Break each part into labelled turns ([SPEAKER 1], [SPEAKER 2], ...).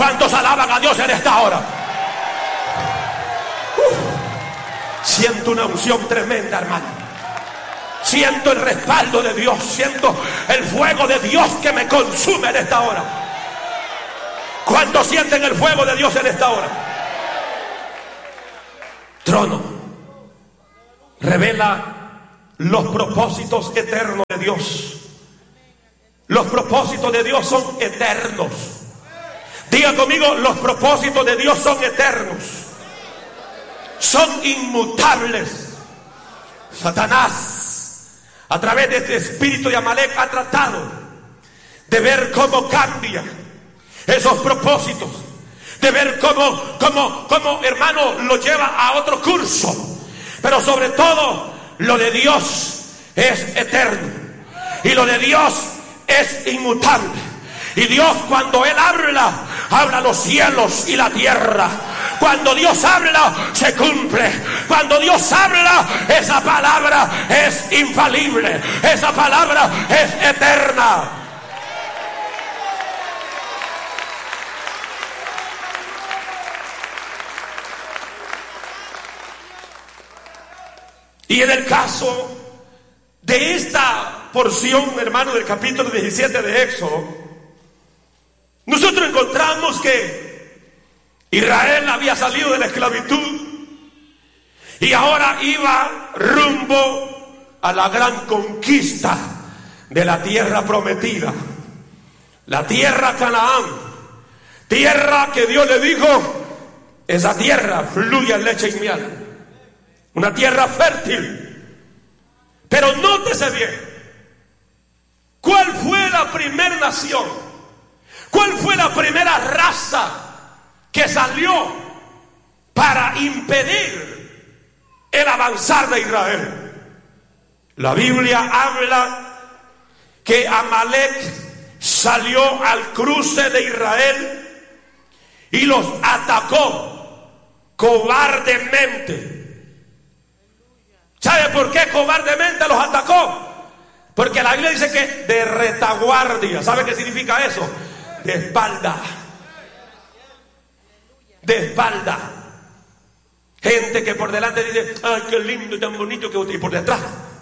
[SPEAKER 1] ¿Cuántos alaban a Dios en esta hora? Siento una unción tremenda, hermano. Siento el respaldo de Dios. Siento el fuego de Dios que me consume en esta hora. ¿Cuántos sienten el fuego de Dios en esta hora? Trono revela los propósitos eternos de Dios. Los propósitos de Dios son eternos. Diga conmigo, los propósitos de Dios son eternos. Son inmutables. Satanás, a través de este espíritu de Amalek, ha tratado de ver cómo cambia esos propósitos, de ver cómo hermano, lo lleva a otro curso. Pero sobre todo, lo de Dios es eterno y lo de Dios es inmutable. Y Dios, cuando Él habla los cielos y la tierra. Cuando Dios habla, se cumple. Cuando Dios habla, esa palabra es infalible. Esa palabra es eterna. Y en el caso de esta porción, hermano, del capítulo 17 de Éxodo, nosotros encontramos que Israel había salido de la esclavitud y ahora iba rumbo a la gran conquista de la tierra prometida, la tierra Canaán, tierra que Dios le dijo, esa tierra fluye leche y miel, una tierra fértil. Pero nótese bien, ¿cuál fue la primera nación? ¿Cuál fue la primera raza que salió para impedir el avanzar de Israel? La Biblia habla que Amalek salió al cruce de Israel y los atacó cobardemente. ¿Sabe por qué cobardemente los atacó? Porque la Biblia dice que de retaguardia. ¿Sabe qué significa eso? De espalda. De espalda. Gente que por delante dice, ay, qué lindo y tan bonito, que y por detrás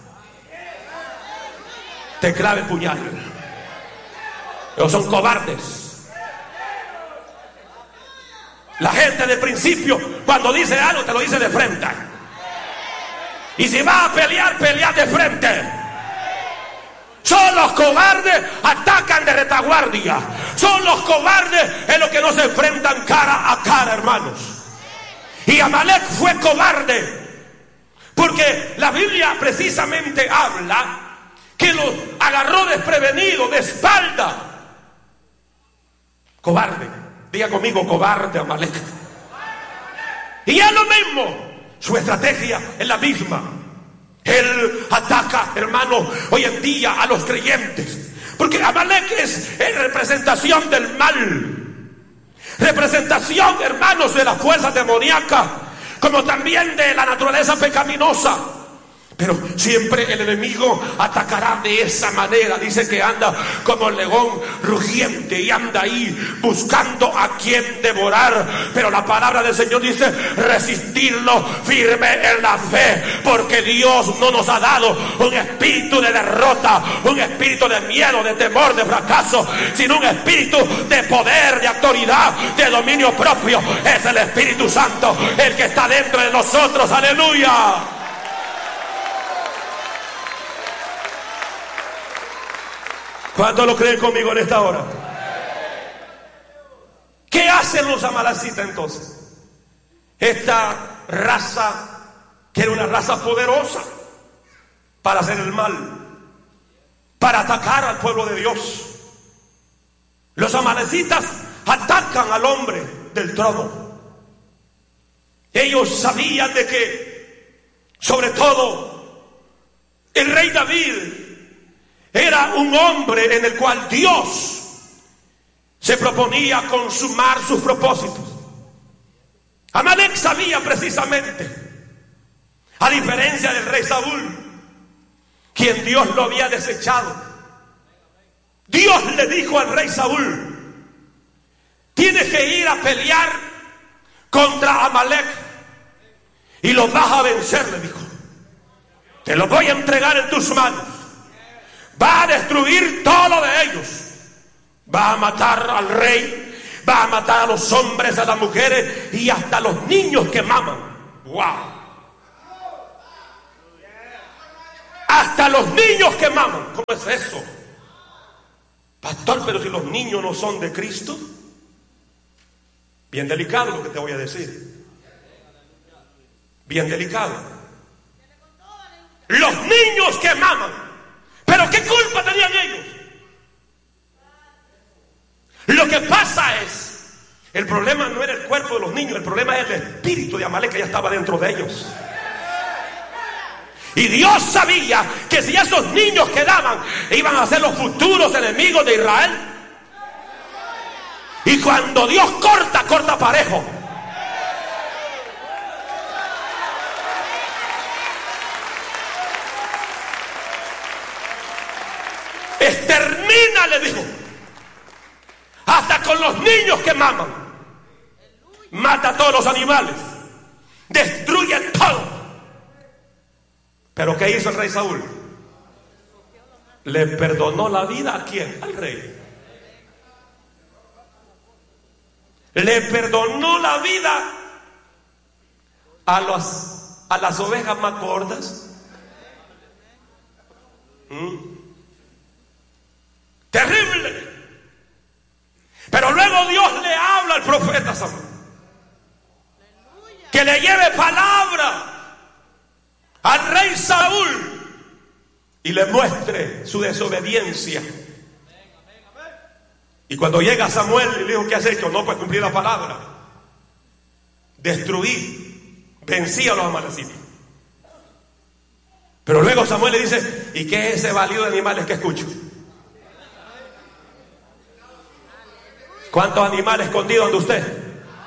[SPEAKER 1] te clave el puñal. Ellos son cobardes. La gente de principio, cuando dice algo, te lo dice de frente. Y si va a pelear, pelea de frente. Son los cobardes, atacan de retaguardia. Son los cobardes en los que no se enfrentan cara a cara, hermanos. Y Amalek fue cobarde, porque la Biblia precisamente habla que lo agarró desprevenido, de espalda. Cobarde. Diga conmigo, cobarde Amalek. Y es lo mismo. Su estrategia es la misma. Él ataca, hermano, hoy en día a los creyentes, porque Amalek es representación del mal, representación, hermanos, de las fuerzas demoníacas, como también de la naturaleza pecaminosa. Pero siempre el enemigo atacará de esa manera. Dice que anda como león rugiente y anda ahí buscando a quien devorar. Pero la palabra del Señor dice, resistirlo firme en la fe, porque Dios no nos ha dado un espíritu de derrota, un espíritu de miedo, de temor, de fracaso, sino un espíritu de poder, de autoridad, de dominio propio. Es el Espíritu Santo el que está dentro de nosotros. Aleluya. ¿Cuántos lo creen conmigo en esta hora? ¿Qué hacen los amalecitas entonces? Esta raza, que era una raza poderosa para hacer el mal, para atacar al pueblo de Dios. Los amalecitas atacan al hombre del trono. Ellos sabían de que, sobre todo, el rey David era un hombre en el cual Dios se proponía consumar sus propósitos. Amalek sabía precisamente, a diferencia del rey Saúl, quien Dios lo había desechado. Dios le dijo al rey Saúl, tienes que ir a pelear contra Amalek y los vas a vencer, le dijo. Te los voy a entregar en tus manos. Va a destruir todo lo de ellos. Va a matar al rey, va a matar a los hombres, a las mujeres y hasta a los niños que maman. ¡Wow! Hasta los niños que maman. ¿Cómo es eso? Pastor, pero si los niños no son de Cristo. Bien delicado lo que te voy a decir. Bien delicado. Los niños que maman. ¿Pero qué culpa tenían ellos? Lo que pasa es, el problema no era el cuerpo de los niños, el problema es el espíritu de Amalek que ya estaba dentro de ellos. Y Dios sabía que si esos niños quedaban, iban a ser los futuros enemigos de Israel. Y cuando Dios corta, corta parejo. Extermina, le dijo, hasta con los niños que maman. Mata a todos los animales. Destruye todo. Pero ¿qué hizo el rey Saúl? Le perdonó la vida ¿a quién? Al rey. Le perdonó la vida a las ovejas más gordas. Terrible. Pero luego Dios le habla al profeta Samuel que le lleve palabra al rey Saúl y le muestre su desobediencia. Y cuando llega Samuel le dijo: ¿qué has hecho? No, pues cumplir la palabra. Destruí, vencí a los amalecitas. Pero luego Samuel le dice: ¿y qué es ese balido de animales que escucho? ¿Cuántos animales escondidos ande usted?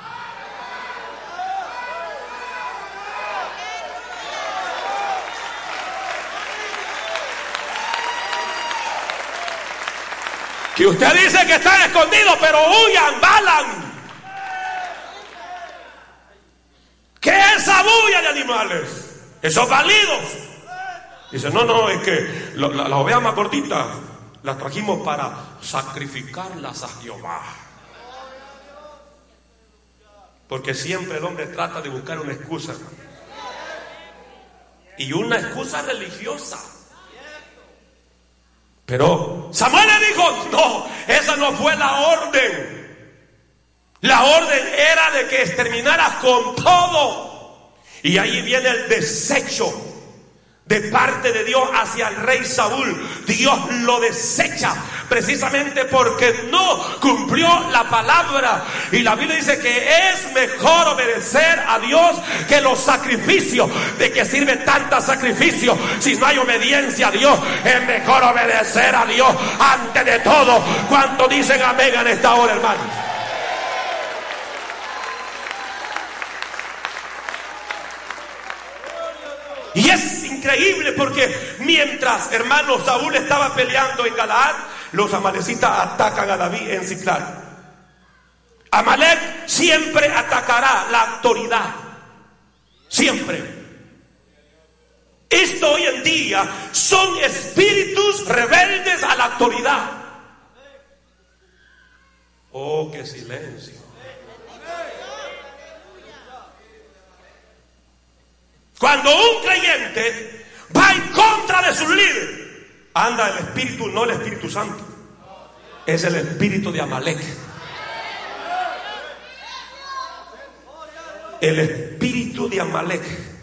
[SPEAKER 1] Que usted dice que están escondidos, pero huyan, balan. ¿Qué es esa bulla de animales? Esos balidos. Dice: no, es que las ovejas más cortitas las trajimos para sacrificarlas a Jehová. Porque siempre el hombre trata de buscar una excusa, hermano. Y una excusa religiosa. Pero Samuel le dijo: no, esa no fue la orden. La orden era de que exterminaras con todo. Y ahí viene el desecho de parte de Dios hacia el rey Saúl. Dios lo desecha precisamente porque no cumplió la palabra. Y la Biblia dice que es mejor obedecer a Dios que los sacrificios. ¿De qué sirve tanto sacrificio si no hay obediencia a Dios? Es mejor obedecer a Dios antes de todo. ¿Cuánto dicen amén en esta hora, hermanos? Y es increíble porque mientras, hermano, Saúl estaba peleando en Galaad, los amalecitas atacan a David en Ziclag. Amalek siempre atacará la autoridad. Siempre. Esto hoy en día son espíritus rebeldes a la autoridad. Oh, qué silencio. Cuando un creyente va en contra de su líder, anda el espíritu, no el Espíritu Santo, es el espíritu de Amalek. El espíritu de Amalek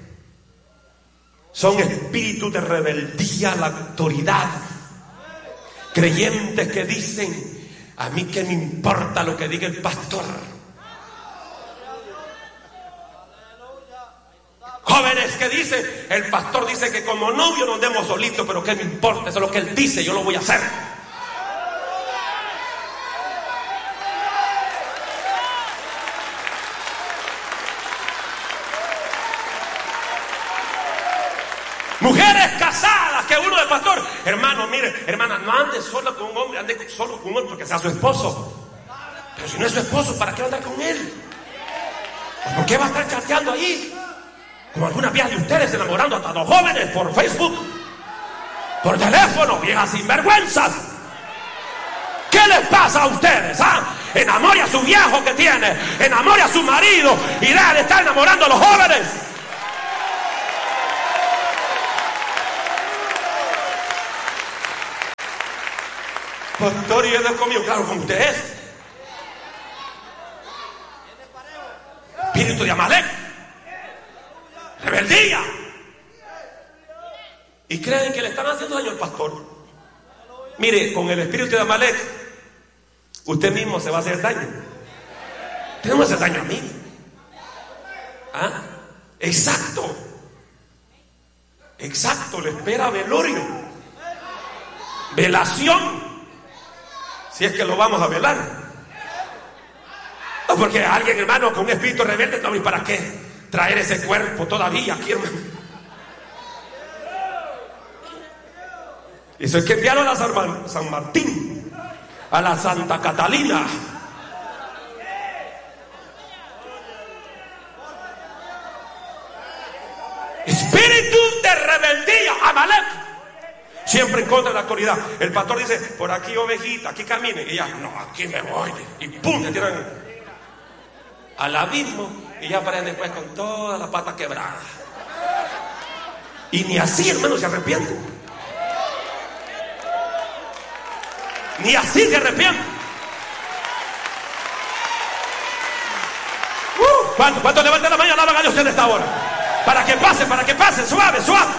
[SPEAKER 1] son espíritus de rebeldía a la autoridad. Creyentes que dicen: a mí qué me importa lo que diga el pastor. Jóvenes que dicen: el pastor dice que como novio nos demos solitos, pero qué me importa, eso es lo que él dice, yo lo voy a hacer. Mujeres casadas que uno de pastor: hermano, mire, hermana, no ande sola con un hombre, ande solo con un hombre porque sea su esposo. Pero si no es su esposo, ¿para qué va a andar con él? ¿Por qué va a estar chateando ahí? Como algunas vías de ustedes enamorando hasta los jóvenes por Facebook, por teléfono, viejas sinvergüenzas. ¿Qué les pasa a ustedes? Enamore a su viejo que tiene, enamore a su marido y deja de estar enamorando a los jóvenes. Pastor, y él es conmigo, claro, con ustedes. Espíritu de Amalek, rebeldía. Y creen que le están haciendo daño al pastor. Mire, con el espíritu de Amalek, usted mismo se va a hacer daño. Usted no me hace daño a mí. Exacto. Exacto, le espera velorio, velación, si es que lo vamos a velar. No, porque alguien, hermano, con un espíritu rebelde, no, ¿y para qué traer ese cuerpo todavía aquí, hermano? Eso es que enviaron a San Martín, a la Santa Catalina. Espíritu de rebeldía, Amalek, siempre en contra de la autoridad. El pastor dice, por aquí ovejita, aquí camine. Y ella, no, aquí me voy. Y pum, le tiran al abismo. Y ya aparecen después con toda la pata quebrada. Y ni así, hermano, se arrepiente. Ni así se arrepiente. ¿Cuánto levantan la mano y alaban a Dios en esta hora? Para que pase, suave, suave.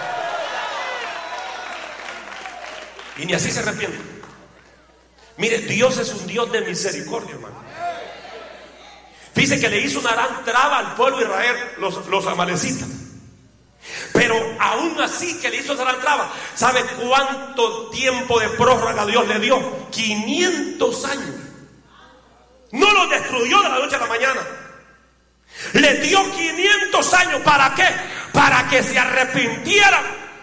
[SPEAKER 1] Y ni así se arrepiente. Mire, Dios es un Dios de misericordia, hermano. Dice que le hizo una gran traba al pueblo de Israel, los amalecitas. Pero aún así que le hizo esa gran traba, ¿sabe cuánto tiempo de prórroga Dios le dio? 500 años. No los destruyó de la noche a la mañana. Le dio 500 años. ¿Para qué? Para que se arrepintieran.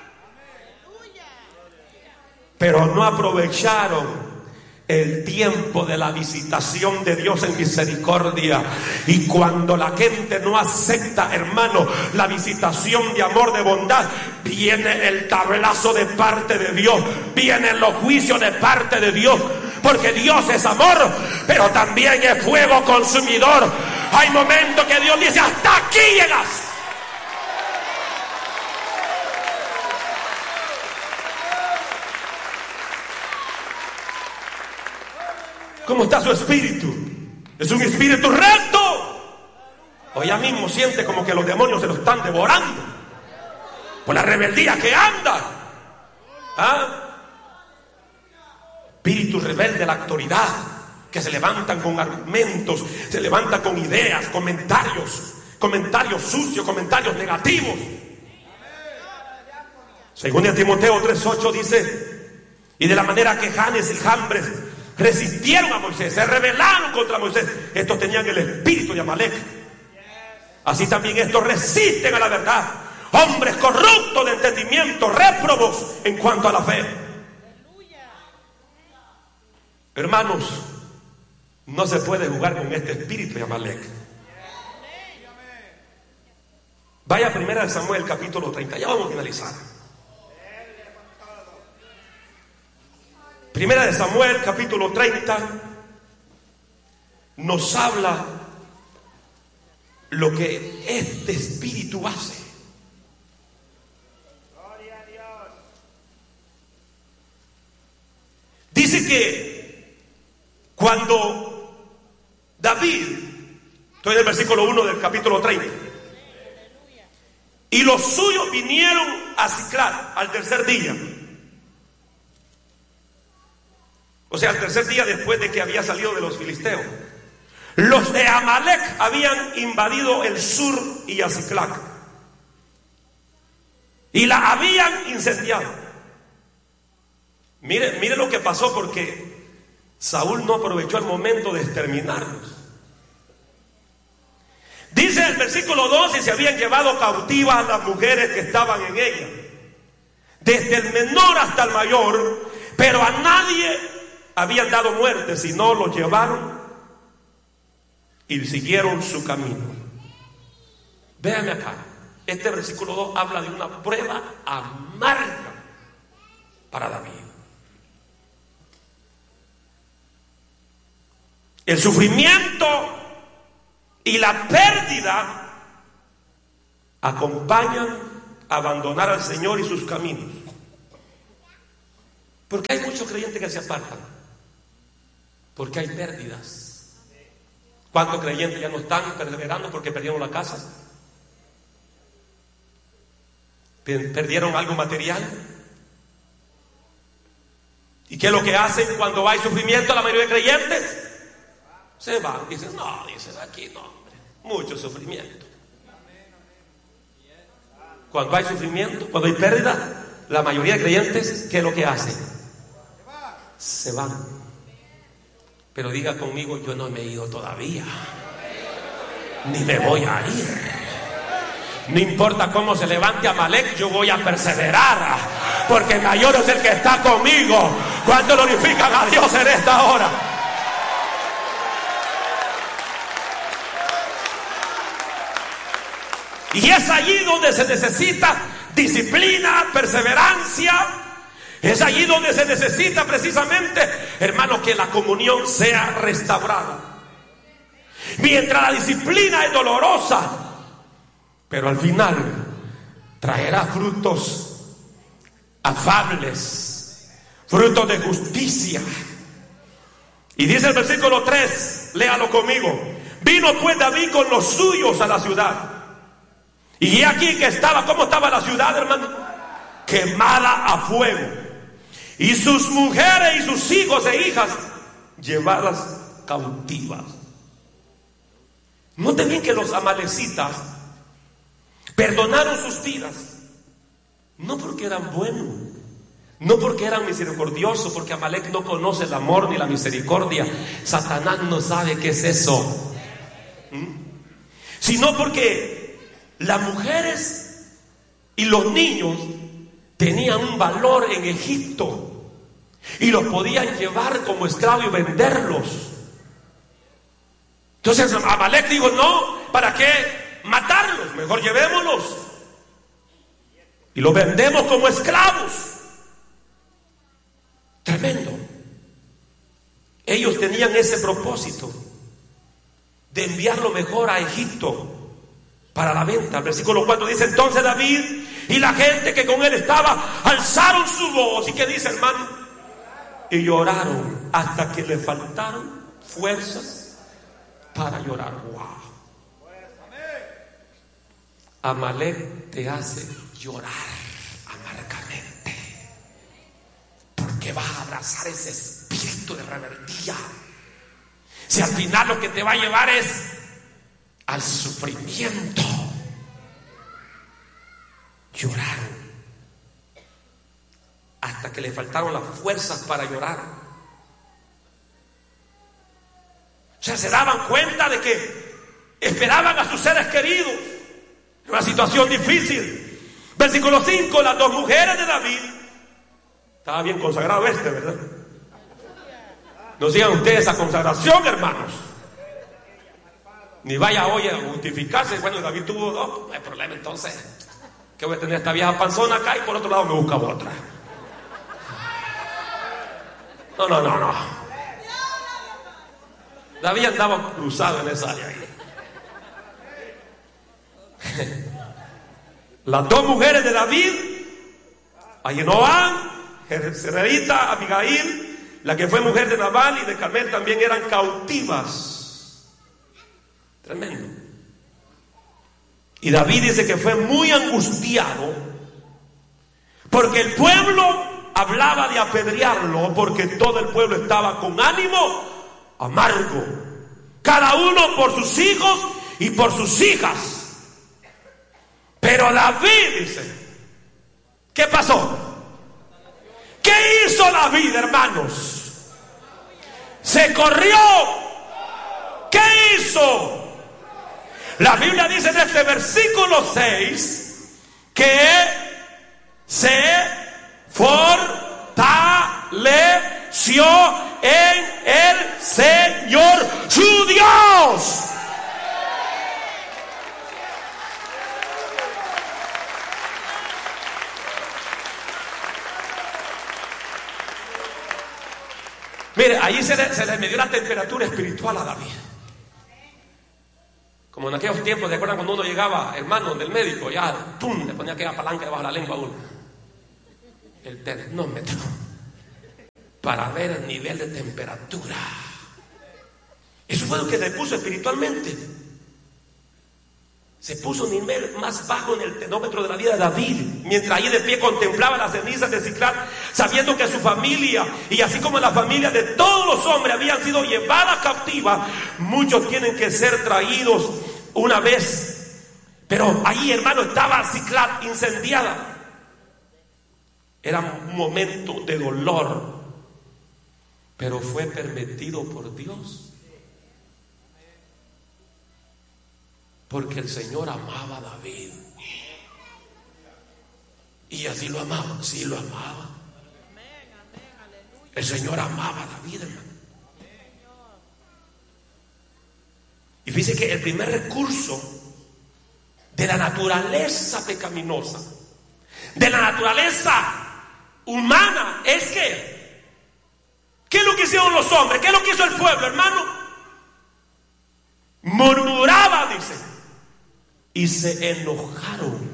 [SPEAKER 1] Pero no aprovecharon el tiempo de la visitación de Dios en misericordia. Y cuando la gente no acepta, hermano, la visitación de amor, de bondad, viene el tablazo de parte de Dios, vienen los juicios de parte de Dios. Porque Dios es amor, pero también es fuego consumidor. Hay momentos que Dios dice, hasta aquí llegas. ¿Cómo está su espíritu? ¿Es un espíritu recto? O ya mismo siente como que los demonios se lo están devorando por la rebeldía que anda. Espíritu rebelde a la autoridad, que se levantan con argumentos, se levantan con ideas, comentarios sucios, comentarios negativos. Según Timoteo 3:8 dice, y de la manera que Janes y Jambres resistieron a Moisés, se rebelaron contra Moisés, estos tenían el espíritu de Amalek. Así también estos resisten a la verdad, hombres corruptos de entendimiento, réprobos en cuanto a la fe. Hermanos, no se puede jugar con este espíritu de Amalek. Vaya a 1 Samuel capítulo 30, ya vamos a finalizar. 1 Samuel capítulo 30 nos habla lo que este espíritu hace. Dice que cuando David, estoy en el versículo 1 del capítulo 30, y los suyos vinieron a Siclag al tercer día. O sea, al tercer día después de que había salido de los filisteos. Los de Amalek habían invadido el sur y a Siclag, y la habían incendiado. Mire lo que pasó, porque Saúl no aprovechó el momento de exterminarlos. Dice el versículo 12, se habían llevado cautivas a las mujeres que estaban en ella, desde el menor hasta el mayor, pero a nadie habían dado muerte, sino los llevaron y siguieron su camino. Véanme acá, este versículo 2 habla de una prueba amarga para David. El sufrimiento y la pérdida acompañan a abandonar al Señor y sus caminos. Porque hay muchos creyentes que se apartan, porque hay pérdidas. ¿Cuántos creyentes ya no están perseverando porque perdieron la casa? ¿Perdieron algo material? ¿Y qué es lo que hacen cuando hay sufrimiento? La mayoría de creyentes se van, dicen, no, dicen aquí no, hombre, mucho sufrimiento. Cuando hay sufrimiento, cuando hay pérdida, la mayoría de creyentes, ¿qué es lo que hacen? Se van. Pero diga conmigo, yo no me he ido todavía, ni me voy a ir. No importa cómo se levante Amalek, yo voy a perseverar, porque mayor es el que está conmigo. ¿Cuánto glorifican a Dios en esta hora? Y es allí donde se necesita disciplina, perseverancia. Es allí donde se necesita precisamente, hermano, que la comunión sea restaurada. Mientras la disciplina es dolorosa, pero al final traerá frutos afables, frutos de justicia. Y dice el versículo 3, léalo conmigo. Vino pues David con los suyos a la ciudad. Y aquí que estaba, ¿cómo estaba la ciudad, hermano? Quemada a fuego. Y sus mujeres y sus hijos e hijas llevadas cautivas. Noten bien que los amalecitas perdonaron sus vidas, no porque eran buenos, no porque eran misericordiosos, porque Amalek no conoce el amor ni la misericordia. Satanás no sabe qué es eso. Sino porque las mujeres y los niños tenían un valor en Egipto y los podían llevar como esclavos y venderlos. Entonces Amalek dijo, no, ¿para qué matarlos? Mejor llevémoslos y los vendemos como esclavos. Tremendo. Ellos tenían ese propósito de enviarlo mejor a Egipto para la venta. El versículo 4 dice, entonces David y la gente que con él estaba alzaron su voz. ¿Y qué dice, hermano? Y lloraron hasta que le faltaron fuerzas para llorar. Wow. Amalek te hace llorar amargamente, porque vas a abrazar ese espíritu de rebeldía. Si al final lo que te va a llevar es al sufrimiento. Lloraron hasta que le faltaron las fuerzas para llorar. O sea, se daban cuenta de que esperaban a sus seres queridos. Una situación difícil. Versículo 5, las dos mujeres de David. Estaba bien consagrado ¿verdad? No sigan ustedes esa consagración, hermanos. Ni vaya hoy a justificarse. Bueno, David tuvo dos, no hay problema entonces. Que voy a tener esta vieja panzona acá y por otro lado me busca otra. No. David andaba cruzado en esa área ahí. Las dos mujeres de David, Ahinoam, Jezreelita, Abigail, la que fue mujer de Nabal y de Carmel, también eran cautivas. Tremendo. Y David dice que fue muy angustiado porque el pueblo hablaba de apedrearlo, porque todo el pueblo estaba con ánimo amargo, cada uno por sus hijos y por sus hijas. Pero David dice, ¿qué pasó? ¿Qué hizo David, hermanos? Se corrió. ¿Qué hizo? La Biblia dice en este versículo 6 que se fortaleció en el Señor su Dios. Mire, ahí se le midió la temperatura espiritual a David. Como en aquellos tiempos, ¿se acuerdan cuando uno llegaba, hermano, donde el médico, ya, ¡pum!, le ponía aquella palanca debajo de la lengua a uno? El termómetro, para ver el nivel de temperatura. Eso fue lo que le puso espiritualmente. Se puso un nivel más bajo en el termómetro de la vida de David, mientras allí de pie contemplaba las cenizas de Siclag, sabiendo que su familia, y así como la familia de todos los hombres habían sido llevadas cautivas, muchos tienen que ser traídos una vez. Pero ahí, hermano, estaba Siclag incendiada. Era un momento de dolor, pero fue permitido por Dios, porque el Señor amaba a David. Y así lo amaba, sí lo amaba. El Señor amaba a David, hermano. Y fíjese que el primer recurso de la naturaleza pecaminosa, de la naturaleza humana, es que ¿qué es lo que hicieron los hombres? ¿Qué es lo que hizo el pueblo, hermano? Murmuraba, dice, y se enojaron.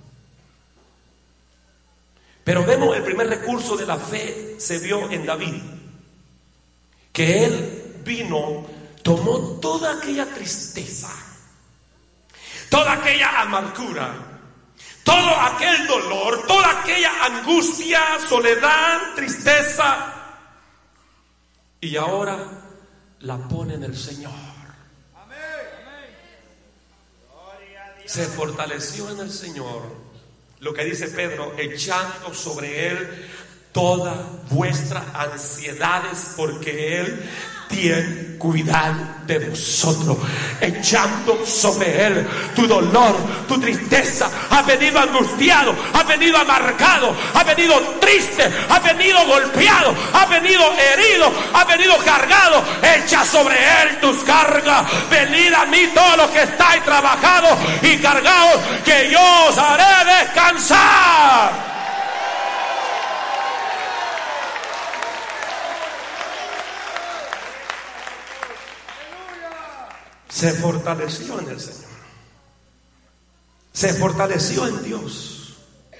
[SPEAKER 1] Pero vemos el primer recurso de la fe se vio en David, que él vino, tomó toda aquella tristeza, toda aquella amargura, todo aquel dolor, toda aquella angustia, soledad, tristeza, y ahora la pone en el Señor. Se fortaleció en el Señor. Lo que dice Pedro, echando sobre Él todas vuestras ansiedades, porque Él tiene cuidado de vosotros. Echando sobre Él tu dolor, tu tristeza. Has venido angustiado, has venido amargado, has venido triste, has venido golpeado, has venido herido, has venido cargado. Echa sobre Él tus cargas. Venid a mí todos los que estáis trabajados y cargados, que yo os haré descansar. Se fortaleció en el Señor. Se fortaleció en Dios.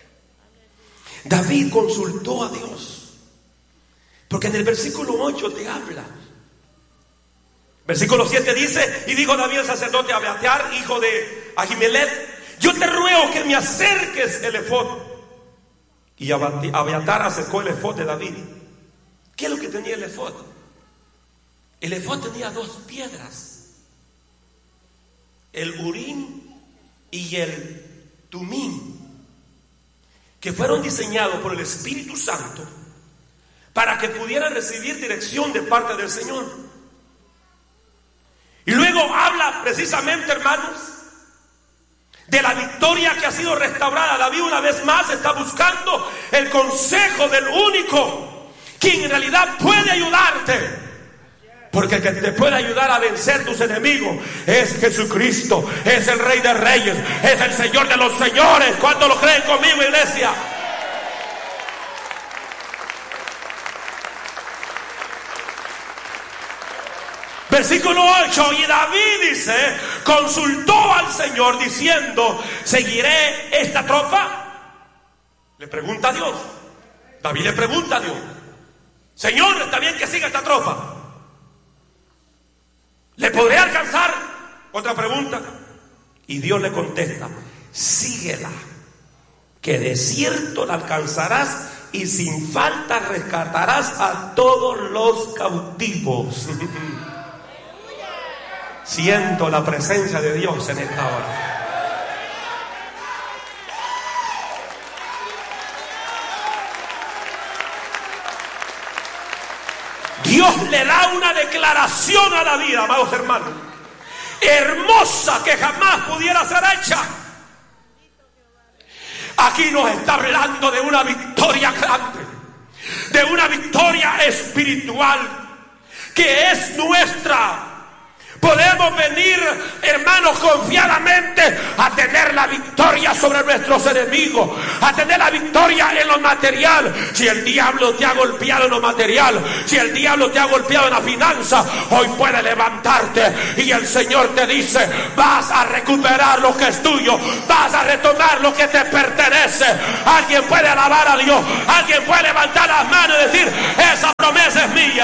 [SPEAKER 1] David consultó a Dios, porque en el versículo 8 te habla. Versículo 7 dice: y dijo David al sacerdote Abiatar, hijo de Ahimelech: yo te ruego que me acerques el efod. Y Abiatar acercó el efod de David. ¿Qué es lo que tenía el efod? El efod tenía dos piedras, el Urim y el Tumim, que fueron diseñados por el Espíritu Santo para que pudieran recibir dirección de parte del Señor. Y luego habla precisamente, hermanos, de la victoria que ha sido restaurada. David una vez más está buscando el consejo del único quien en realidad puede ayudarte. Porque el que te puede ayudar a vencer tus enemigos es Jesucristo, es el Rey de Reyes, es el Señor de los señores. ¿Cuántos lo creen conmigo, iglesia? Versículo 8, y David dice, consultó al Señor diciendo: ¿seguiré esta tropa? Le pregunta a Dios. David le pregunta a Dios: Señor, ¿está bien que siga esta tropa? ¿Le podré alcanzar? Otra pregunta. Y Dios le contesta: síguela, que de cierto la alcanzarás y sin falta rescatarás a todos los cautivos. Siento la presencia de Dios en esta hora. Dios le da una declaración a David, amados hermanos, hermosa, que jamás pudiera ser hecha. Aquí nos está hablando de una victoria grande, de una victoria espiritual que es nuestra, Podemos venir, hermanos, confiadamente a tener la victoria sobre nuestros enemigos, a tener la victoria en lo material. Si el diablo te ha golpeado en lo material, si el diablo te ha golpeado en la finanza, hoy puedes levantarte y el Señor te dice: vas a recuperar lo que es tuyo, vas a retomar lo que te pertenece. Alguien puede alabar a Dios, alguien puede levantar las manos y decir: esa promesa es mía.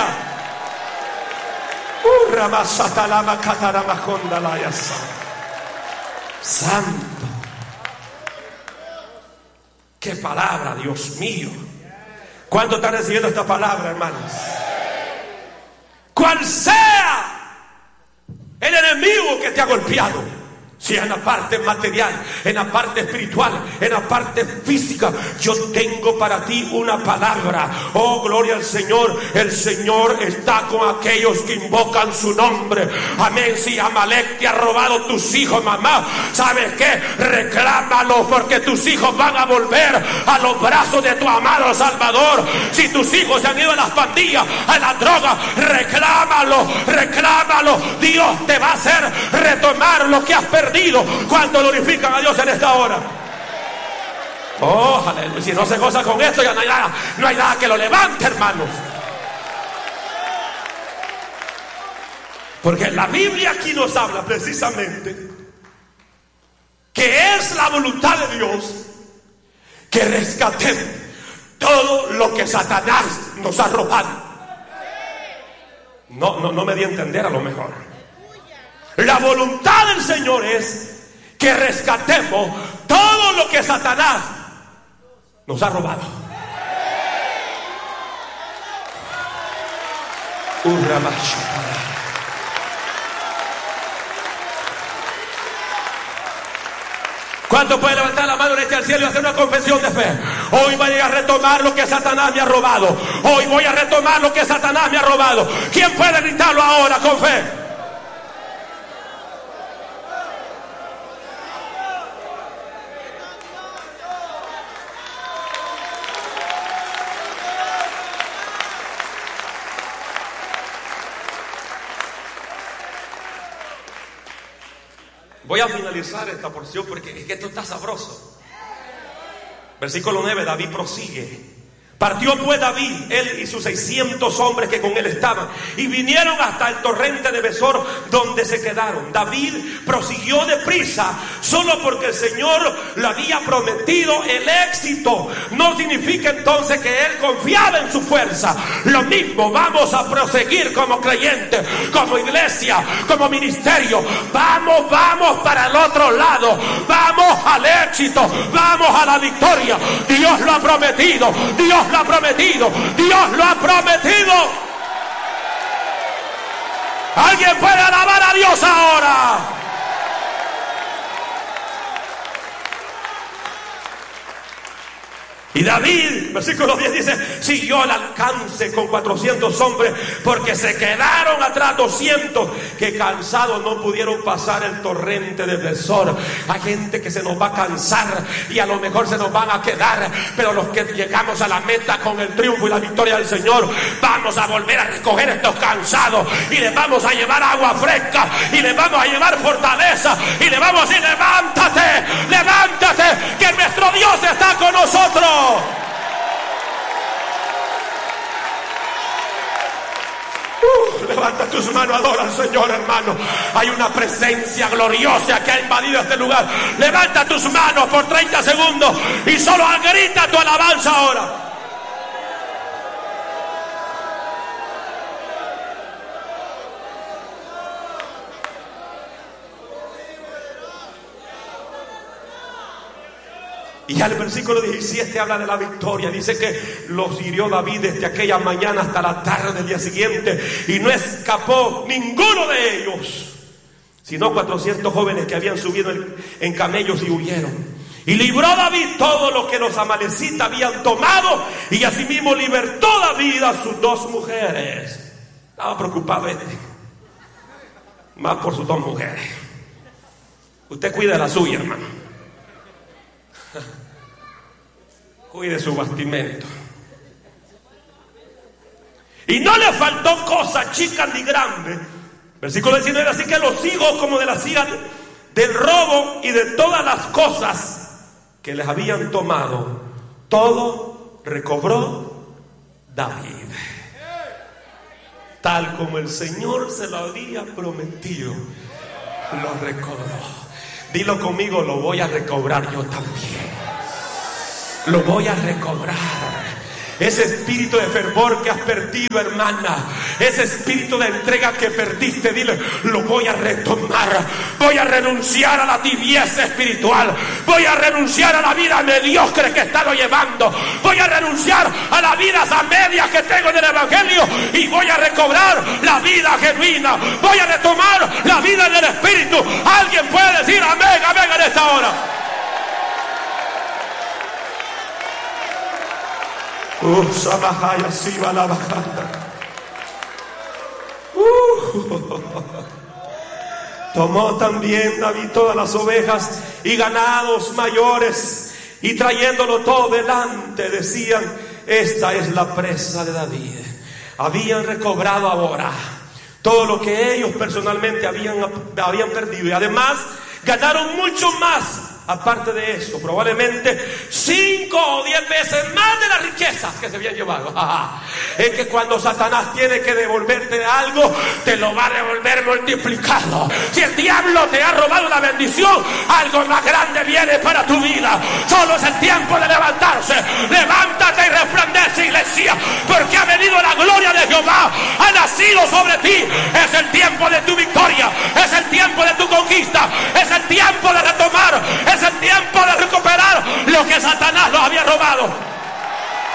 [SPEAKER 1] Santo, qué palabra, Dios mío. ¿Cuánto están recibiendo esta palabra, hermanos? Cual sea el enemigo que te ha golpeado, si en la parte material, en la parte espiritual, en la parte física, yo tengo para ti una palabra. Oh, gloria al Señor. El Señor está con aquellos que invocan su nombre. Amén. Si Amalek te ha robado tus hijos, mamá, ¿sabes qué? Reclámalo, porque tus hijos van a volver a los brazos de tu amado Salvador. Si tus hijos se han ido a las pandillas, a la droga, reclámalo, reclámalo. Dios te va a hacer retomar lo que has perdido. Cuando glorifican a Dios en esta hora. Oh, aleluya. Si no se goza con esto, ya no hay nada que lo levante, hermanos. Porque la Biblia aquí nos habla precisamente que es la voluntad de Dios que rescatemos todo lo que Satanás nos ha robado. No me di a entender a lo mejor. La voluntad del Señor es que rescatemos todo lo que Satanás nos ha robado. ¿Cuánto puede levantar la mano derecha al cielo y hacer una confesión de fe? Hoy voy a retomar lo que Satanás me ha robado. Hoy voy a retomar lo que Satanás me ha robado. ¿Quién puede gritarlo ahora con fe? Voy a finalizar esta porción porque es que esto está sabroso. Versículo 9, David prosigue. Partió pues David, él y sus 600 hombres que con él estaban, y vinieron hasta el torrente de Besor, donde se quedaron. David prosiguió deprisa, solo porque el Señor le había prometido el éxito. No significa entonces que él confiaba en su fuerza. Lo mismo vamos a proseguir como creyentes, como iglesia, como ministerio. Vamos para el otro lado. Vamos al éxito, vamos a la victoria. Dios lo ha prometido, Dios lo ha prometido, Dios lo ha prometido. Alguien puede alabar a Dios ahora. Y David, versículo 10 dice, siguió al alcance con 400 hombres, porque se quedaron atrás 200 que cansados no pudieron pasar el torrente de Besor. Hay gente que se nos va a cansar y a lo mejor se nos van a quedar, pero los que llegamos a la meta con el triunfo y la victoria del Señor, vamos a volver a recoger estos cansados y les vamos a llevar agua fresca y les vamos a llevar fortaleza y les vamos a decir, levántate, levántate, que nuestro Dios está con nosotros. Levanta tus manos, adora al Señor, hermano. Hay una presencia gloriosa que ha invadido este lugar. Levanta tus manos por 30 segundos y solo grita tu alabanza ahora. Y ya el versículo 17 habla de la victoria. Dice que los hirió David desde aquella mañana hasta la tarde del día siguiente, y no escapó ninguno de ellos, sino 400 jóvenes que habían subido en camellos y huyeron. Y libró David todo lo que los amalecitas habían tomado, y asimismo libertó David a sus 2 mujeres. Estaba preocupado más por sus 2 mujeres. Usted cuida la suya, hermano. Cuide su bastimento. Y no le faltó cosa chica ni grande Versículo 19, así que los hijos como de las hijas del robo y de todas las cosas que les habían tomado, todo recobró David, tal como el Señor se lo había prometido, lo recobró. Dilo conmigo, lo voy a recobrar yo también. Lo voy a recobrar. Ese espíritu de fervor que has perdido, hermana, ese espíritu de entrega que perdiste, dile, lo voy a retomar. Voy a renunciar a la tibieza espiritual. Voy a renunciar a la vida mediocre que he estado llevando. Voy a renunciar a las vidas a medias que tengo en el evangelio, y voy a recobrar la vida genuina. Voy a retomar la vida del espíritu. Alguien puede decir amén, amén en esta hora. Samahaya Siva la bajanda. Tomó también David todas las ovejas y ganados mayores, y trayéndolo todo delante, decían: esta es la presa de David. Habían recobrado ahora todo lo que ellos personalmente habían perdido, y además ganaron mucho más. Aparte de eso, probablemente 5 o 10 veces más de las riquezas que se habían llevado. Es que cuando Satanás tiene que devolverte algo, te lo va a devolver multiplicado. Si el diablo te ha robado una bendición, algo más grande viene para tu vida. Solo es el tiempo de levantarse. Levántate y resplandece, iglesia, porque ha venido la gloria de Jehová, ha nacido sobre ti. Es el tiempo de tu victoria, es el tiempo de tu conquista, es el tiempo de retomar, es el tiempo de recuperar lo que Satanás nos había robado.